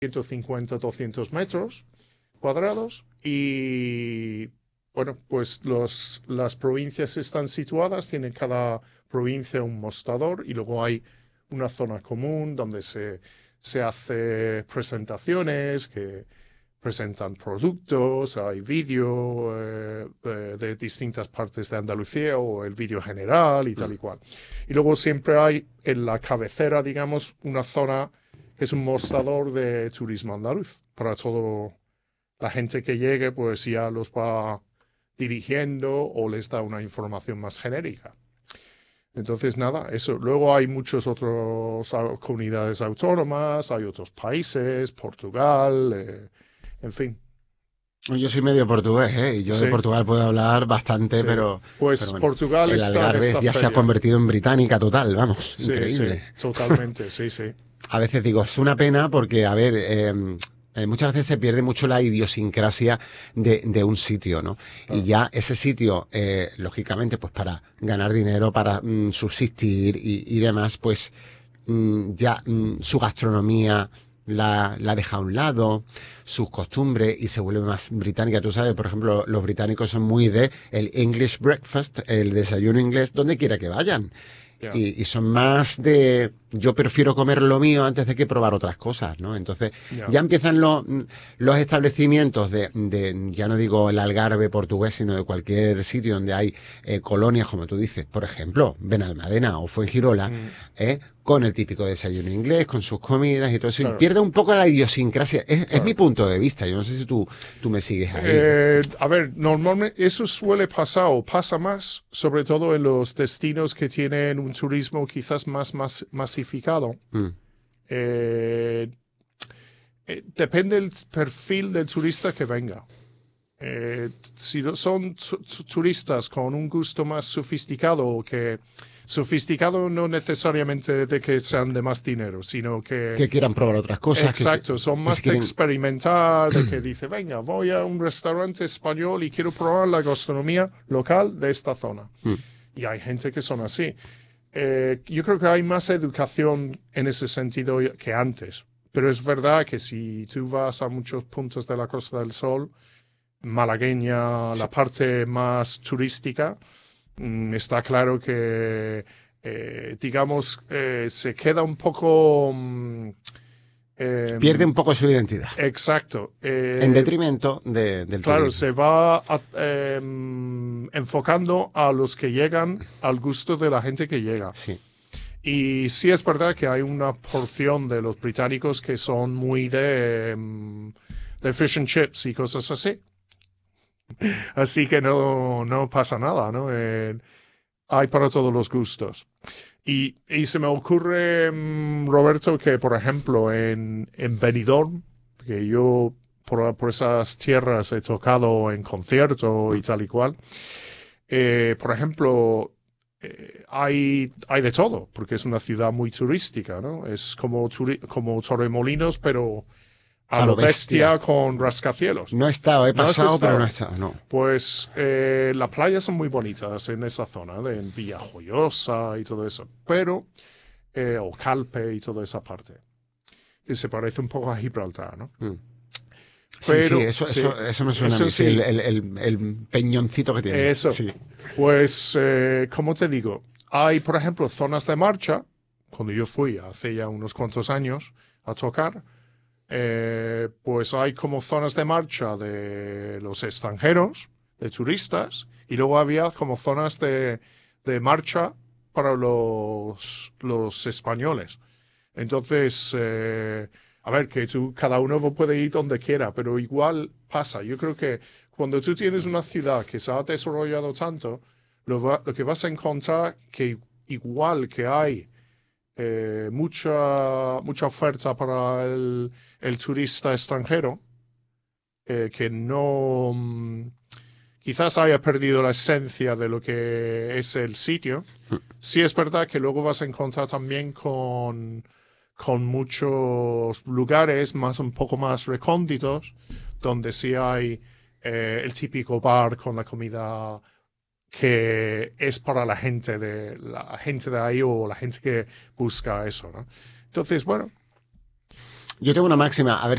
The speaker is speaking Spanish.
150, 200 metros cuadrados y bueno, pues las provincias están situadas, tiene cada provincia un mostrador y luego hay una zona común donde se hace presentaciones que presentan productos, hay vídeo de distintas partes de Andalucía o el vídeo general y tal y cual. Y luego siempre hay en la cabecera, digamos, una zona que es un mostrador de turismo andaluz para todo la gente que llegue, pues ya los va dirigiendo o les da una información más genérica. Entonces, nada, eso. Luego hay muchas otras comunidades autónomas, hay otros países, Portugal, en fin. Yo soy medio portugués, ¿eh? Y yo de Sí, Portugal puedo hablar bastante, sí. pero Pues bueno, Portugal el está en Algarve esta ya se ha feria. convertido en británica total, vamos, Sí, sí, increíble. totalmente, sí, sí. A veces digo, es una pena porque, a ver, muchas veces se pierde mucho la idiosincrasia de un sitio, ¿no? Y Claro. ya ese sitio, lógicamente, pues para ganar dinero, para subsistir y demás, pues ya su gastronomía la deja a un lado, sus costumbres y se vuelve más británica. Tú sabes, por ejemplo, los británicos son muy de el English breakfast, el desayuno inglés, donde quiera que vayan. Ya, Y son más de yo prefiero comer lo mío antes de que probar otras cosas, ¿no? Entonces ya, ya empiezan los establecimientos ya no digo el Algarve portugués, sino de cualquier sitio donde hay colonias, como tú dices, por ejemplo, Benalmádena o Fuengirola, con el típico desayuno inglés, con sus comidas y todo eso, y claro. pierde un poco la idiosincrasia. Es mi Claro. punto de vista, yo no sé si tú me sigues ahí, ¿no? A ver, normalmente eso suele pasar o pasa más, sobre todo en los destinos que tienen un turismo quizás más masificado. Mm, Eh, depende del perfil del turista que venga. Si son turistas con un gusto más sofisticado, que sofisticado no necesariamente de que sean de más dinero, sino que que quieran probar otras cosas, exacto, son que si más de quieren... experimentar, de que dice, venga, voy a un restaurante español y quiero probar la gastronomía local de esta zona. Mm, Y hay gente que son así. Yo creo que hay más educación en ese sentido que antes. Pero es verdad que si tú vas a muchos puntos de la Costa del Sol, malagueña, sí. la parte más turística, está claro que, digamos, se queda un poco... Pierde em, un poco su identidad. exacto. En detrimento del Claro, turismo. se va enfocando a los que llegan al gusto de la gente que llega. Sí. Y sí es verdad que hay una porción de los británicos que son muy de fish and chips y cosas así. Así que no pasa nada, ¿no? Hay para todos los gustos. Y se me ocurre, Roberto, que por ejemplo en Benidorm, que yo por esas tierras he tocado en concierto y tal y cual, por ejemplo, hay de todo, porque es una ciudad muy turística, ¿no? Es como Torremolinos, pero a A lo lo bestia. bestia con rascacielos. No he estado, he ¿No has pasado, pero no he estado? estado, no. Pues las playas son muy bonitas en esa zona, en Villajoyosa y todo eso, pero, o Calpe y toda esa parte, que se parece un poco a Gibraltar, ¿no? Mm. Sí, sí, Pero, sí, eso me suena a eso mí, sí, sí, el peñoncito que tiene. eso. Sí, Pues, como te digo, hay, por ejemplo, zonas de marcha, cuando yo fui hace ya unos cuantos años a tocar, pues hay como zonas de marcha de los extranjeros, de turistas, y luego había como zonas de marcha para los españoles. Entonces, a ver, que tú, cada uno puede ir donde quiera, pero igual pasa. Yo creo que cuando tú tienes una ciudad que se ha desarrollado tanto, lo que vas a encontrar que igual que hay mucha oferta para el turista extranjero, que no, quizás haya perdido la esencia de lo que es el sitio. Sí es verdad que luego vas a encontrar también con muchos lugares más un poco más recónditos, donde sí hay el típico bar con la comida que es para la gente de ahí o la gente que busca eso, ¿no? Entonces, bueno, Yo tengo una máxima, a ver